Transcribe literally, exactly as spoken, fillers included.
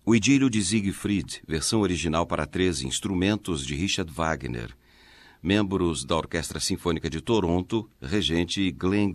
O Idílio de Siegfried, versão original para treze instrumentos de Richard Wagner. Membros da Orquestra Sinfônica de Toronto, regente Glenn